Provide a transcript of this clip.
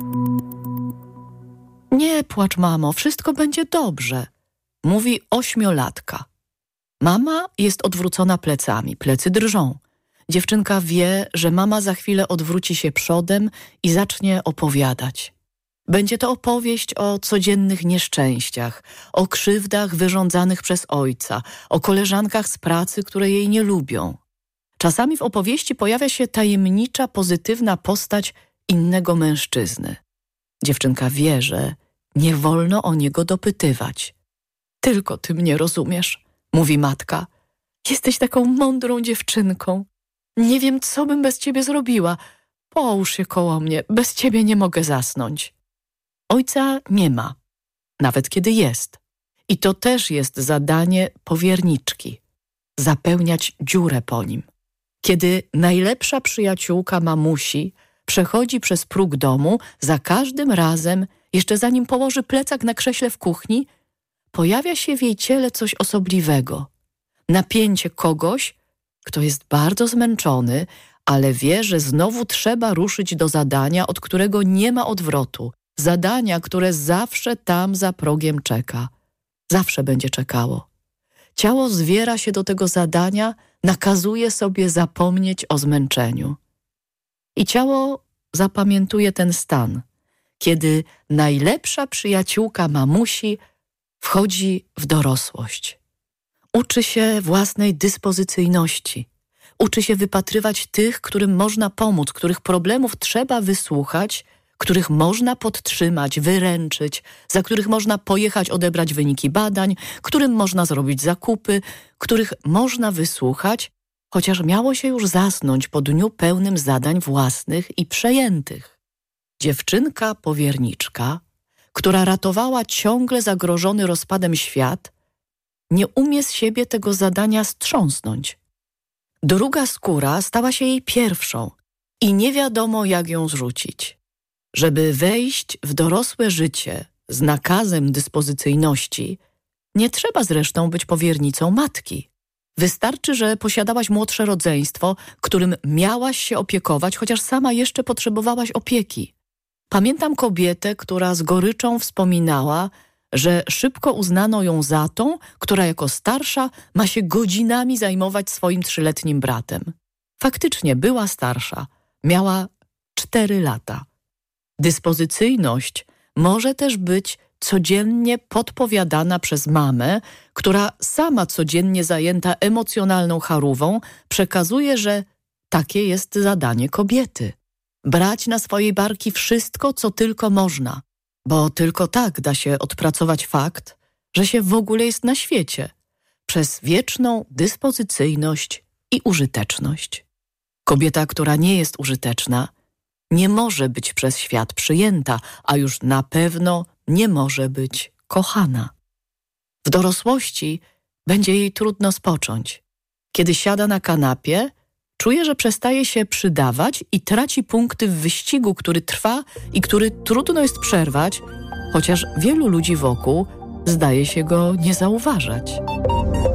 Nie płacz, mamo, wszystko będzie dobrze, mówi 8-latka. Mama jest odwrócona plecami, plecy drżą. Dziewczynka wie, że mama za chwilę odwróci się przodem i zacznie opowiadać. Będzie to opowieść o codziennych nieszczęściach, o krzywdach wyrządzanych przez ojca, o koleżankach z pracy, które jej nie lubią. Czasami w opowieści pojawia się tajemnicza, pozytywna postać innego mężczyzny. Dziewczynka wie, że nie wolno o niego dopytywać. Tylko ty mnie rozumiesz, mówi matka. Jesteś taką mądrą dziewczynką. Nie wiem, co bym bez ciebie zrobiła. Połóż się koło mnie, bez ciebie nie mogę zasnąć. Ojca nie ma, nawet kiedy jest. I to też jest zadanie powierniczki. Zapełniać dziurę po nim. Kiedy najlepsza przyjaciółka mamusi przechodzi przez próg domu, za każdym razem, jeszcze zanim położy plecak na krześle w kuchni, pojawia się w jej ciele coś osobliwego. Napięcie kogoś, kto jest bardzo zmęczony, ale wie, że znowu trzeba ruszyć do zadania, od którego nie ma odwrotu. Zadania, które zawsze tam za progiem czeka. Zawsze będzie czekało. Ciało zwiera się do tego zadania, nakazuje sobie zapomnieć o zmęczeniu. I ciało zapamiętuje ten stan, kiedy najlepsza przyjaciółka mamusi wchodzi w dorosłość. Uczy się własnej dyspozycyjności. Uczy się wypatrywać tych, którym można pomóc, których problemów trzeba wysłuchać, których można podtrzymać, wyręczyć, za których można pojechać odebrać wyniki badań, którym można zrobić zakupy, których można wysłuchać, chociaż miało się już zasnąć po dniu pełnym zadań własnych i przejętych. Dziewczynka powierniczka, która ratowała ciągle zagrożony rozpadem świat, nie umie z siebie tego zadania strząsnąć. Druga skóra stała się jej pierwszą i nie wiadomo, jak ją zrzucić. Żeby wejść w dorosłe życie z nakazem dyspozycyjności, nie trzeba zresztą być powiernicą matki. Wystarczy, że posiadałaś młodsze rodzeństwo, którym miałaś się opiekować, chociaż sama jeszcze potrzebowałaś opieki. Pamiętam kobietę, która z goryczą wspominała, że szybko uznano ją za tą, która jako starsza ma się godzinami zajmować swoim 3-letnim bratem. Faktycznie była starsza, miała 4 lata. Dyspozycyjność może też być codziennie podpowiadana przez mamę, która sama codziennie zajęta emocjonalną charówą przekazuje, że takie jest zadanie kobiety. Brać na swoje barki wszystko, co tylko można, bo tylko tak da się odpracować fakt, że się w ogóle jest na świecie, przez wieczną dyspozycyjność i użyteczność. Kobieta, która nie jest użyteczna, nie może być przez świat przyjęta, a już na pewno nie może być kochana. W dorosłości będzie jej trudno spocząć. Kiedy siada na kanapie, czuje, że przestaje się przydawać i traci punkty w wyścigu, który trwa i który trudno jest przerwać, chociaż wielu ludzi wokół zdaje się go nie zauważać.